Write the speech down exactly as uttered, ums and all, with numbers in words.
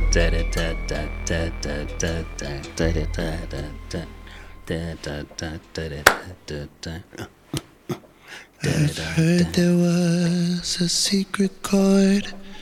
Da da da da da da da da da da da da. Da da da da da da da. I've heard there was a secret chord